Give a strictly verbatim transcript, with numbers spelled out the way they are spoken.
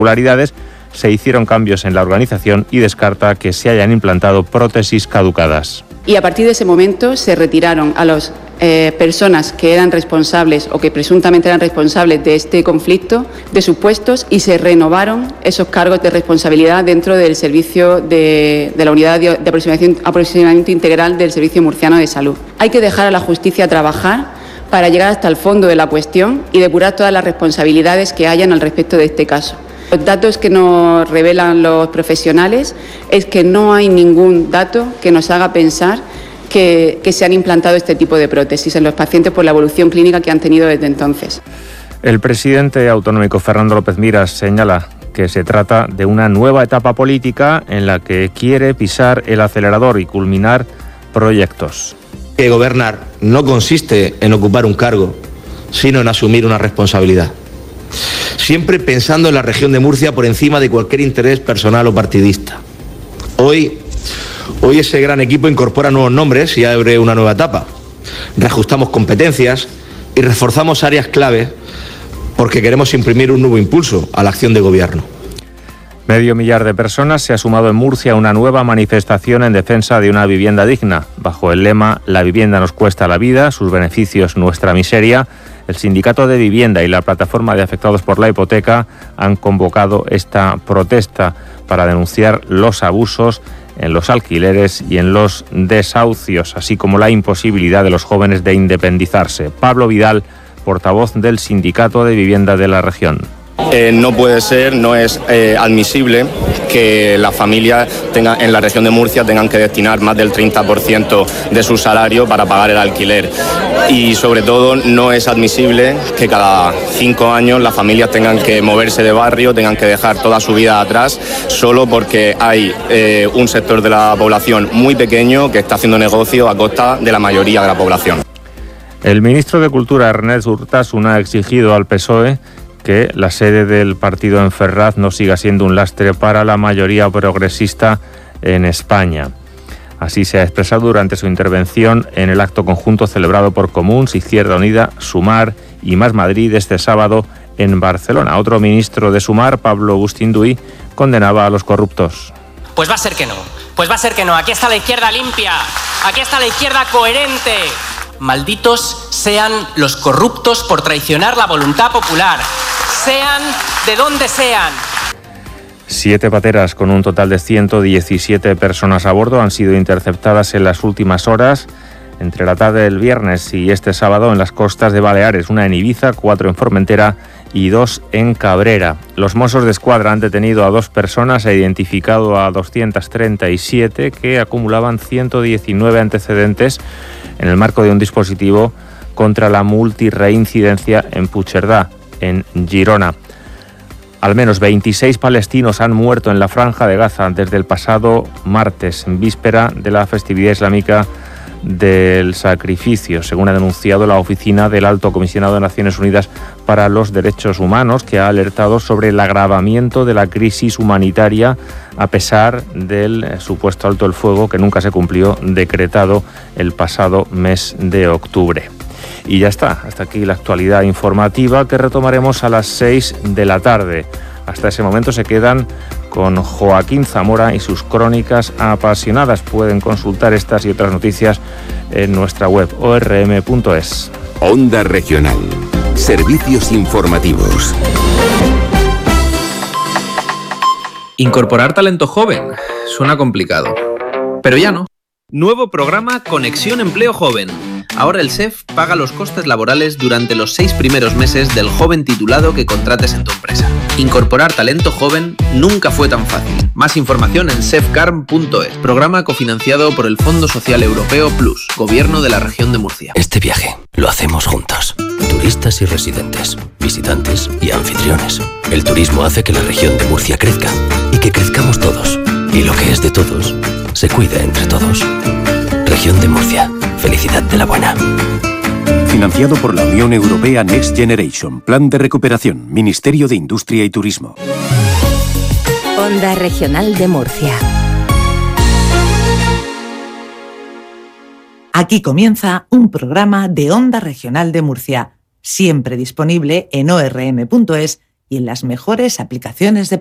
irregularidades, se hicieron cambios en la organización y descarta que se hayan implantado prótesis caducadas. Y a partir de ese momento se retiraron a las eh, personas que eran responsables o que presuntamente eran responsables de este conflicto de sus puestos y se renovaron esos cargos de responsabilidad dentro del servicio de, de la unidad de aproximación, aproximamiento integral del Servicio Murciano de Salud. Hay que dejar a la justicia trabajar para llegar hasta el fondo de la cuestión y depurar todas las responsabilidades que hayan al respecto de este caso. Los datos que nos revelan los profesionales es que no hay ningún dato que nos haga pensar que, que se han implantado este tipo de prótesis en los pacientes por la evolución clínica que han tenido desde entonces. El presidente autonómico Fernando López Miras señala que se trata de una nueva etapa política en la que quiere pisar el acelerador y culminar proyectos. Que gobernar no consiste en ocupar un cargo, sino en asumir una responsabilidad. Siempre pensando en la región de Murcia por encima de cualquier interés personal o partidista. Hoy, hoy ese gran equipo incorpora nuevos nombres y abre una nueva etapa. Reajustamos competencias y reforzamos áreas clave porque queremos imprimir un nuevo impulso a la acción de gobierno. Medio millar de personas se ha sumado en Murcia a una nueva manifestación en defensa de una vivienda digna. Bajo el lema «La vivienda nos cuesta la vida, sus beneficios nuestra miseria», el Sindicato de Vivienda y la Plataforma de Afectados por la Hipoteca han convocado esta protesta para denunciar los abusos en los alquileres y en los desahucios, así como la imposibilidad de los jóvenes de independizarse. Pablo Vidal, portavoz del Sindicato de Vivienda de la región. Eh, no puede ser, no es eh, admisible que las familias tenga, en la región de Murcia tengan que destinar más del treinta por ciento de su salario para pagar el alquiler. Y sobre todo no es admisible que cada cinco años las familias tengan que moverse de barrio, tengan que dejar toda su vida atrás, solo porque hay eh, un sector de la población muy pequeño que está haciendo negocio a costa de la mayoría de la población. El ministro de Cultura, Ernest Urtasun, ha exigido al P S O E que la sede del partido en Ferraz no siga siendo un lastre para la mayoría progresista en España. Así se ha expresado durante su intervención en el acto conjunto celebrado por Comuns, Izquierda Unida, Sumar y Más Madrid este sábado en Barcelona. Otro ministro de Sumar, Pablo Bustinduy, condenaba a los corruptos. Pues va a ser que no, pues va a ser que no. Aquí está la izquierda limpia, aquí está la izquierda coherente. Malditos sean los corruptos por traicionar la voluntad popular, sean de donde sean. Siete pateras con un total de ciento diecisiete personas a bordo han sido interceptadas en las últimas horas, entre la tarde del viernes y este sábado en las costas de Baleares, una en Ibiza, cuatro en Formentera y dos en Cabrera. Los Mossos de Escuadra han detenido a dos personas e identificado a doscientos treinta y siete que acumulaban ciento diecinueve antecedentes en el marco de un dispositivo contra la multirreincidencia en Puigcerdá, en Girona. Al menos veintiséis palestinos han muerto en la Franja de Gaza desde el pasado martes, en víspera de la festividad islámica del sacrificio, según ha denunciado la Oficina del Alto Comisionado de Naciones Unidas para los Derechos Humanos, que ha alertado sobre el agravamiento de la crisis humanitaria a pesar del supuesto alto el fuego que nunca se cumplió, decretado el pasado mes de octubre. Y ya está, hasta aquí la actualidad informativa que retomaremos a las seis de la tarde. Hasta ese momento se quedan con Joaquín Zamora y sus crónicas apasionadas. Pueden consultar estas y otras noticias en nuestra web o r m punto es. Onda Regional. Servicios informativos. Incorporar talento joven suena complicado, pero ya no. Nuevo programa Conexión Empleo Joven. Ahora el S E F paga los costes laborales durante los seis primeros meses del joven titulado que contrates en tu empresa. Incorporar talento joven nunca fue tan fácil. Más información en sefcarm punto es. Programa cofinanciado por el Fondo Social Europeo Plus, Gobierno de la Región de Murcia. Este viaje lo hacemos juntos. Turistas y residentes, visitantes y anfitriones. El turismo hace que la región de Murcia crezca y que crezcamos todos. Y lo que es de todos, se cuida entre todos. Región de Murcia. Felicidad de la buena. Financiado por la Unión Europea Next Generation. Plan de recuperación. Ministerio de Industria y Turismo. Onda Regional de Murcia. Aquí comienza un programa de Onda Regional de Murcia, siempre disponible en o r m punto es y en las mejores aplicaciones de